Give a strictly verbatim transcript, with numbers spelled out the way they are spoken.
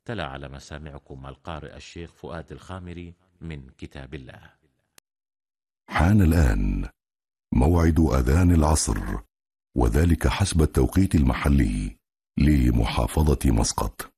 تلا على مسامعكم القارئ الشيخ فؤاد الخامري من كتاب الله. حان الآن موعد أذان العصر، وذلك حسب التوقيت المحلي لمحافظة مسقط.